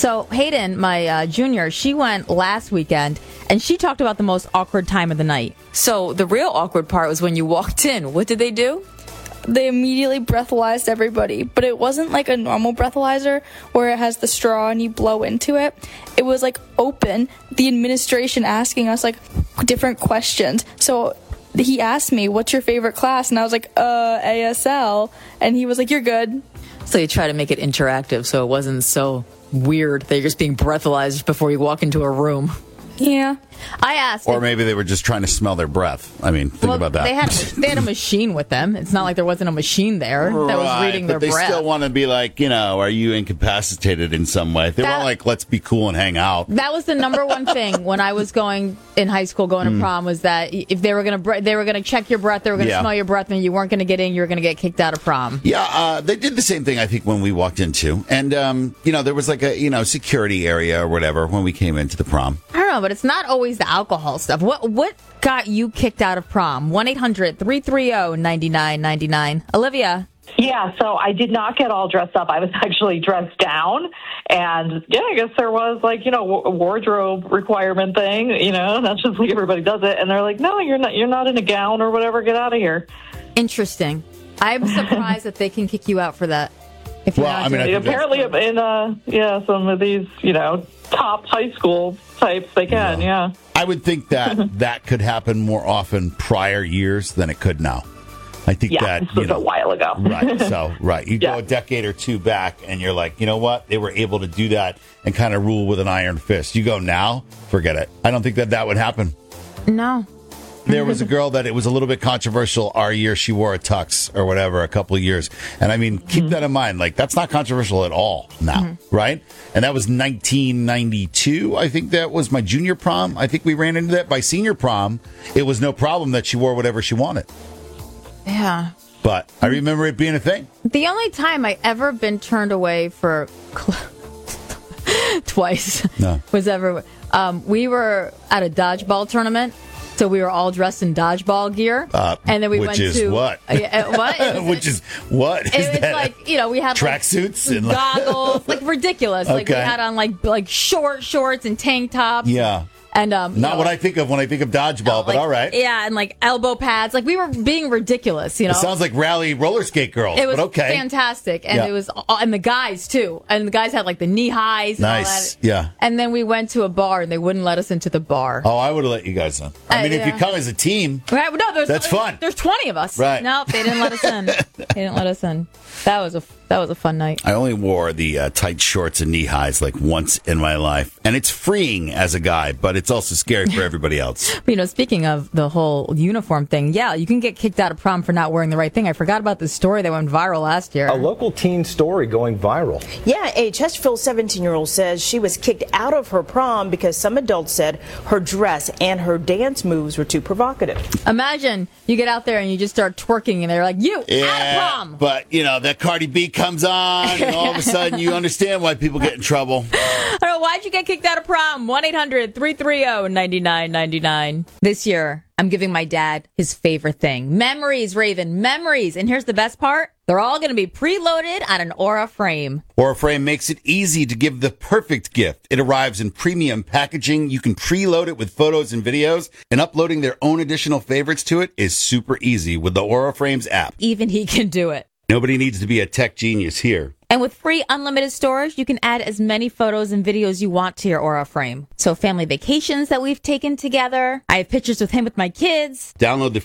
So Hayden, my junior, she went last weekend, and she talked about the most awkward time of the night. So the real awkward part was when you walked in. What did they do? They immediately breathalyzed everybody, but it wasn't like a normal breathalyzer where it has the straw and you blow into it. It was like open, the administration asking us like different questions. So he asked me, "What's your favorite class?" And I was like, ASL. And he was like, "You're good." So you try to make it interactive so it wasn't so weird that you're just being breathalyzed before you walk into a room. Yeah. I asked. Or maybe they were just trying to smell their breath. I mean, think about that. They had a machine with them. It's not like there wasn't a machine there that was reading their breath. But they still want to be like, are you incapacitated in some way? They want like, let's be cool and hang out. That was the number one thing when I was going in high school, going to prom, was that if they were gonna check your breath, they were gonna smell your breath, and you weren't gonna get in, you were gonna get kicked out of prom. Yeah, they did the same thing, I think, when we walked into, and there was like a security area or whatever when we came into the prom. I don't know, but it's not always the alcohol stuff. What got you kicked out of prom? 1-800-330-9999. Olivia. Yeah, so I did not get all dressed up. I was actually dressed down. And, I guess there was, like, a wardrobe requirement thing, that's just like everybody does it. And they're like, no, you're not in a gown or whatever. Get out of here. Interesting. I'm surprised that they can kick you out for that. If you're apparently in some of these, top high school types, they can, yeah. I would think that could happen more often prior years than it could now. I think that this was a while ago. Right. You go a decade or two back and you're like, you know what? They were able to do that and kind of rule with an iron fist. You go now, forget it. I don't think that would happen. No. There was a girl that it was a little bit controversial our year. She wore a tux or whatever a couple of years. And I mean, keep that in mind. Like, that's not controversial at all now, right? And that was 1992. I think that was my junior prom. I think we ran into that. By senior prom, it was no problem that she wore whatever she wanted. Yeah. But I remember it being a thing. The only time I ever been turned away for twice was ever we were at a dodgeball tournament. So we were all dressed in dodgeball gear, and then we went to what? What? Which is what? It was like we had tracksuits and goggles, like ridiculous. Okay. Like we had on like short shorts and tank tops. Yeah. And not what I think of when I think of dodgeball, but all right. Yeah, and like elbow pads. Like we were being ridiculous, It sounds like rally roller skate girls. It was but okay. fantastic, and it was, and the guys too, and the guys had like the knee highs. And nice, all that. Yeah. And then we went to a bar, and they wouldn't let us into the bar. Oh, I would have let you guys in. I mean, if you come as a team, right? No, that's fun. There's 20 of us. Right? No, they didn't let us in. They didn't let us in. That was a fun night. I only wore the tight shorts and knee highs like once in my life, and it's freeing as a guy, but it's also scary for everybody else. Speaking of the whole uniform thing, you can get kicked out of prom for not wearing the right thing. I forgot about this story that went viral last year. A local teen story going viral. Yeah, a Chesterfield 17-year-old says she was kicked out of her prom because some adults said her dress and her dance moves were too provocative. Imagine you get out there and you just start twerking, and they're like, out of prom. But, that Cardi B comes on, and all of a sudden you understand why people get in trouble. I don't know, why'd you get kicked out of prom? 1-800-330-9999. This year, I'm giving my dad his favorite thing. Memories, Raven, memories. And here's the best part. They're all going to be preloaded on an Aura frame. Aura frame makes it easy to give the perfect gift. It arrives in premium packaging. You can preload it with photos and videos, and uploading their own additional favorites to it is super easy with the Aura Frames app. Even he can do it. Nobody needs to be a tech genius here. And with free unlimited storage, you can add as many photos and videos you want to your Aura frame. So family vacations that we've taken together. I have pictures with him with my kids. Download the